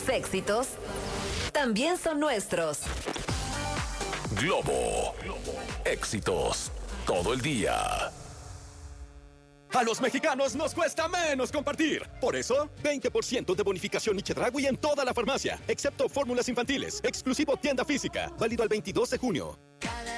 tus éxitos también son nuestros. Globo. Éxitos todo el día. A los mexicanos nos cuesta menos compartir. Por eso, 20% de bonificación y Chedraui en toda la farmacia, excepto fórmulas infantiles. Exclusivo tienda física. Válido al 22 de junio.